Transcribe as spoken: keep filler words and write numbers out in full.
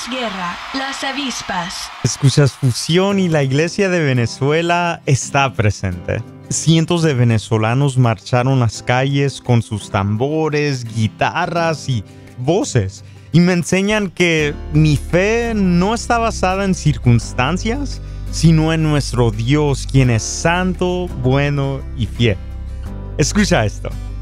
Guerra, Las Avispas. Escuchas Fusión y la Iglesia de Venezuela está presente. Cientos de venezolanos marcharon las calles con sus tambores, guitarras y voces y me enseñan que mi fe no está basada en circunstancias, sino en nuestro Dios, quien es santo, bueno y fiel. Escucha esto.